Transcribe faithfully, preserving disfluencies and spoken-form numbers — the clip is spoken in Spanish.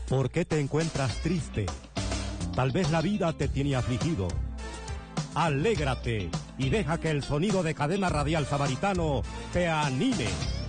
¿Por qué te encuentras triste? Tal vez la vida te tiene afligido. Alégrate y deja que el sonido de Cadena Radial Samaritano te anime.